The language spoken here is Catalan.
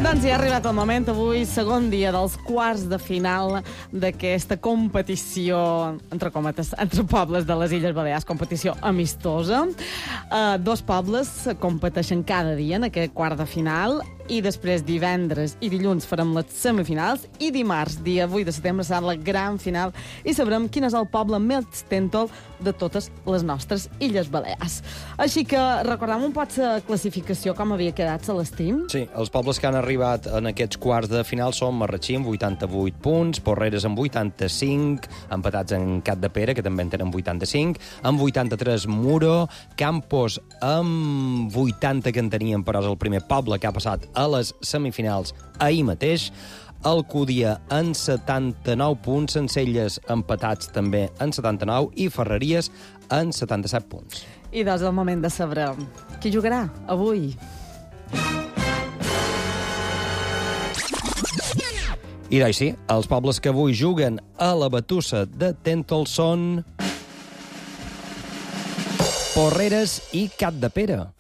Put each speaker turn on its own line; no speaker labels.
Doncs ja ha arribat el moment avui, segon dia dels quarts de final d'aquesta competició, entre cometes, entre pobles de les Illes Balears, competició amistosa. Dos pobles competeixen cada dia en aquest quart de final i després divendres i dilluns farem les semifinals i dimarts, dia 8 de setembre, serà la gran final i sabrem quin és el poble més tèntol de totes les nostres Illes Balears. Així que recordem un poc la classificació, com havia quedat, Celestín?
Sí, els pobles que han arribat en aquests quarts de final són Marratxí amb 88 punts, Porreres amb 85, empatats en Capdepera, que també en tenen 85, amb 83 Muro, Campos amb 80, que en tenien, però és el primer poble que ha passat a les semifinals ahir mateix, Alcúdia en 79 punts, Sencelles empatats també en 79 i Ferreries en 77 punts.
I doncs és el moment de saber qui jugarà avui.
I doncs sí, els pobles que avui juguen a la batussa de Tèntol són Porreres i Capdepera.